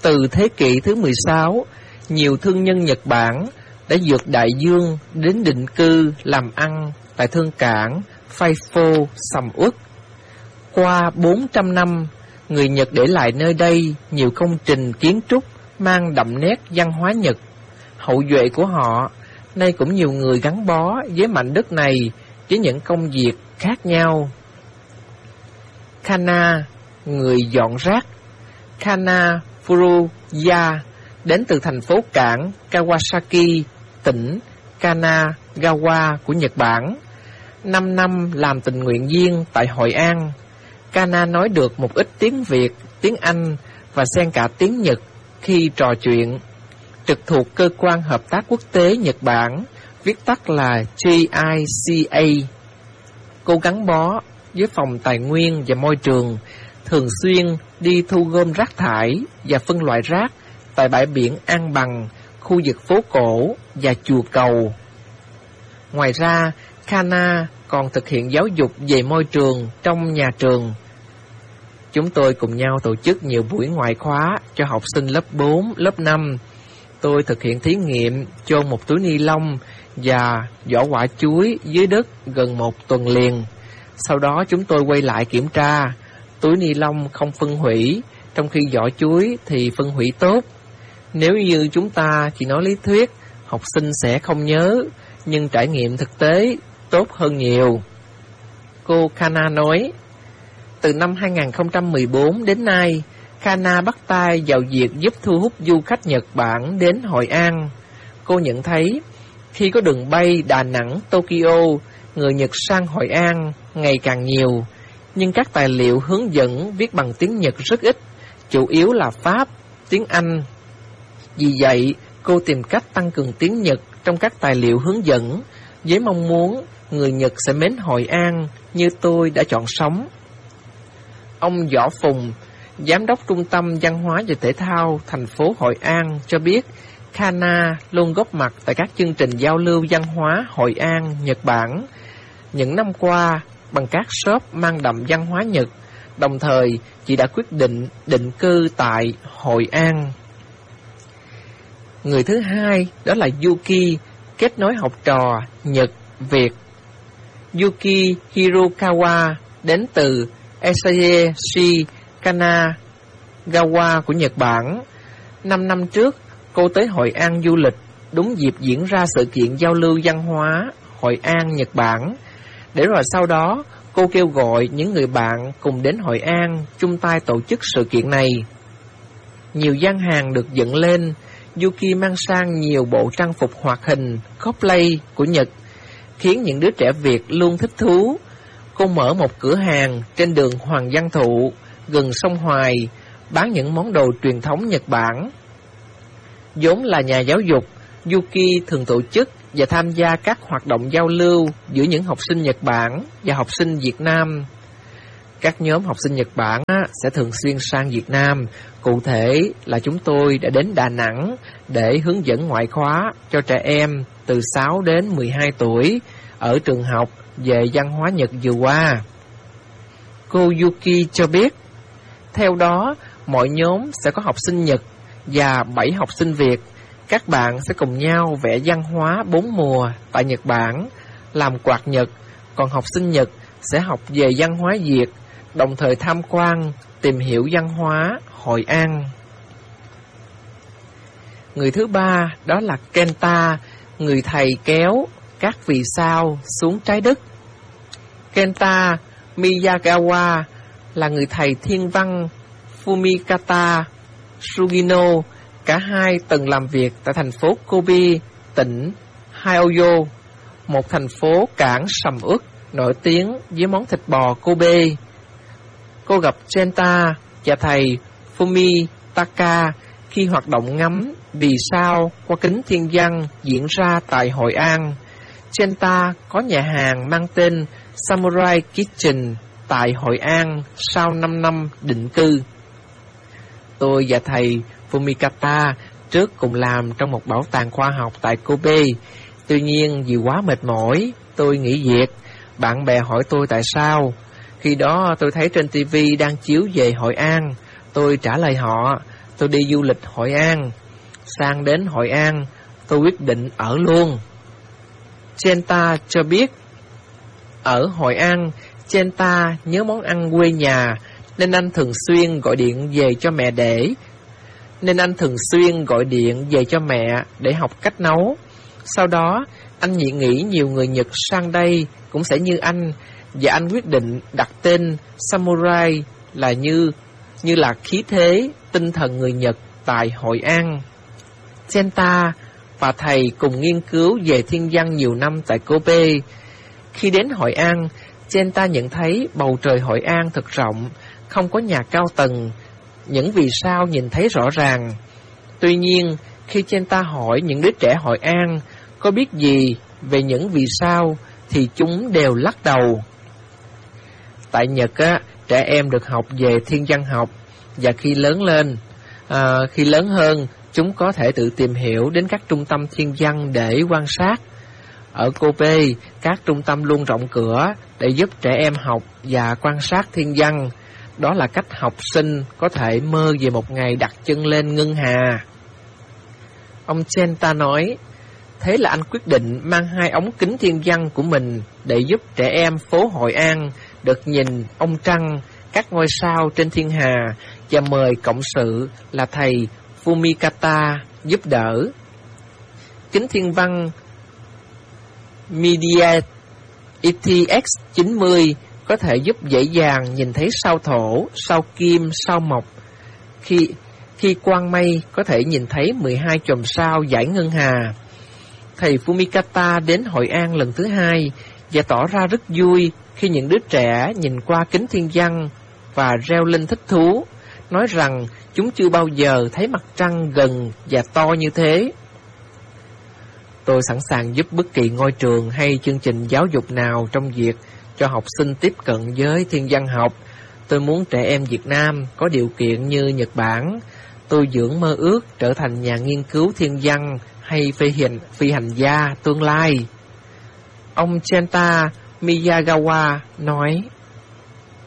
Từ thế kỷ thứ 16, nhiều thương nhân Nhật Bản đã vượt đại dương đến định cư làm ăn tại thương cảng Faifo, sầm uất. Qua 400 năm, người Nhật để lại nơi đây nhiều công trình kiến trúc mang đậm nét văn hóa Nhật. Hậu duệ của họ nay cũng nhiều người gắn bó với mảnh đất này với những công việc khác nhau. Kana, người dọn rác. Kana Furuya đến từ thành phố cảng Kawasaki, tỉnh Kanagawa của Nhật Bản. 5 năm làm tình nguyện viên tại Hội An, Kana nói được một ít tiếng Việt, tiếng Anh và xen cả tiếng Nhật khi trò chuyện. Trực thuộc Cơ quan Hợp tác Quốc tế Nhật Bản, viết tắt là JICA. Cô gắn bó với phòng tài nguyên và môi trường, thường xuyên đi thu gom rác thải và phân loại rác tại bãi biển An Bằng, khu vực phố cổ và chùa Cầu. Ngoài ra, Kana còn thực hiện giáo dục về môi trường trong nhà trường. Chúng tôi cùng nhau tổ chức nhiều buổi ngoại khóa cho học sinh lớp 4, lớp 5. Tôi thực hiện thí nghiệm chôn một túi ni lông và vỏ quả chuối dưới đất gần 1 tuần liền. Sau đó chúng tôi quay lại kiểm tra, túi ni lông không phân hủy, trong khi vỏ chuối thì phân hủy tốt. Nếu như chúng ta chỉ nói lý thuyết, học sinh sẽ không nhớ, nhưng trải nghiệm thực tế tốt hơn nhiều. Cô Kana nói, từ năm 2014 đến nay, Kana bắt tay vào việc giúp thu hút du khách Nhật Bản đến Hội An. Cô nhận thấy, khi có đường bay Đà Nẵng, Tokyo, người Nhật sang Hội An ngày càng nhiều, nhưng các tài liệu hướng dẫn viết bằng tiếng Nhật rất ít, chủ yếu là Pháp, tiếng Anh. Vì vậy, cô tìm cách tăng cường tiếng Nhật trong các tài liệu hướng dẫn, với mong muốn người Nhật sẽ mến Hội An như tôi đã chọn sống. Ông Võ Phùng, Giám đốc Trung tâm Văn hóa và Thể thao thành phố Hội An cho biết, Kana luôn góp mặt tại các chương trình giao lưu văn hóa Hội An, Nhật Bản. Những năm qua, bằng các shop mang đậm văn hóa Nhật, đồng thời chị đã quyết định định cư tại Hội An. Người thứ hai đó là Yuki, kết nối học trò Nhật, Việt. Yuki Hirokawa đến từ Esayashi, Kanagawa của Nhật Bản. 5 năm trước, cô tới Hội An du lịch, đúng dịp diễn ra sự kiện giao lưu văn hóa Hội An, Nhật Bản. Để rồi sau đó, cô kêu gọi những người bạn cùng đến Hội An chung tay tổ chức sự kiện này. Nhiều gian hàng được dựng lên, Yuki mang sang nhiều bộ trang phục hoạt hình, cosplay của Nhật, khiến những đứa trẻ Việt luôn thích thú. Cô mở một cửa hàng trên đường Hoàng Văn Thụ, gần sông Hoài, bán những món đồ truyền thống Nhật Bản. Vốn là nhà giáo dục, Yuki thường tổ chức và tham gia các hoạt động giao lưu giữa những học sinh Nhật Bản và học sinh Việt Nam. Các nhóm học sinh Nhật Bản sẽ thường xuyên sang Việt Nam. Cụ thể là chúng tôi đã đến Đà Nẵng để hướng dẫn ngoại khóa cho trẻ em từ 6 đến 12 tuổi ở trường học về văn hóa Nhật vừa qua. Cô Yuki cho biết, theo đó, mỗi nhóm sẽ có học sinh Nhật và 7 học sinh Việt. Các bạn sẽ cùng nhau vẽ văn hóa 4 mùa tại Nhật Bản, làm quạt Nhật, còn học sinh Nhật sẽ học về văn hóa Việt, đồng thời tham quan, tìm hiểu văn hóa Hội An. Người thứ ba đó là Kenta, người thầy kéo các vì sao xuống trái đất. Kenta Miyagawa là người thầy thiên văn Fumikata Sugino. Cả hai từng làm việc tại thành phố Kobe, tỉnh Hyogo, một thành phố cảng sầm uất nổi tiếng với món thịt bò Kobe. Cô gặp Kenta và thầy Fumitaka khi hoạt động ngắm vì sao qua kính thiên văn diễn ra tại Hội An. Kenta có nhà hàng mang tên Samurai Kitchen tại Hội An sau 5 năm định cư. Tôi và thầy Fumikata trước cùng làm trong một bảo tàng khoa học tại Kobe. Tuy nhiên vì quá mệt mỏi, tôi nghỉ việc. Bạn bè hỏi tôi tại sao. Khi đó tôi thấy trên TV đang chiếu về Hội An. Tôi trả lời họ, tôi đi du lịch Hội An. Sang đến Hội An, tôi quyết định ở luôn. Chenta cho biết, ở Hội An, Chenta nhớ món ăn quê nhà, nên anh thường xuyên gọi điện về cho mẹ để học cách nấu. Sau đó, anh nghĩ nhiều người Nhật sang đây cũng sẽ như anh, và anh quyết định đặt tên Samurai là như là khí thế, tinh thần người Nhật tại Hội An. Chenta và thầy cùng nghiên cứu về thiên văn nhiều năm tại Kobe. Khi đến Hội An, Chenta nhận thấy bầu trời Hội An thật rộng, không có nhà cao tầng, những vì sao nhìn thấy rõ ràng. Tuy nhiên, khi Chenta hỏi những đứa trẻ Hội An có biết gì về những vì sao, thì chúng đều lắc đầu. Tại Nhật trẻ em được học về thiên văn học, và khi lớn hơn, chúng có thể tự tìm hiểu đến các trung tâm thiên văn để quan sát. Ở Kobe, các trung tâm luôn rộng cửa để giúp trẻ em học và quan sát thiên văn. Đó là cách học sinh có thể mơ về một ngày đặt chân lên ngân hà. Ông Chenta nói, thế là anh quyết định mang 2 ống kính thiên văn của mình để giúp trẻ em phố Hội An được nhìn ông trăng, các ngôi sao trên thiên hà, và mời cộng sự là thầy Fumikata giúp đỡ. Kính thiên văn Media ETX90 có thể giúp dễ dàng nhìn thấy sao Thổ, sao Kim, sao Mộc. Khi quang mây có thể nhìn thấy 12 chòm sao dải ngân hà. Thầy Fumikata đến Hội An lần thứ 2 và tỏ ra rất vui khi những đứa trẻ nhìn qua kính thiên văn và reo lên thích thú, nói rằng chúng chưa bao giờ thấy mặt trăng gần và to như thế. Tôi sẵn sàng giúp bất kỳ ngôi trường hay chương trình giáo dục nào trong việc cho học sinh tiếp cận với thiên văn học. Tôi muốn trẻ em Việt Nam có điều kiện như Nhật Bản. Tôi dưỡng mơ ước trở thành nhà nghiên cứu thiên văn hay phi hành gia tương lai. Ông Chenta Miyagawa nói.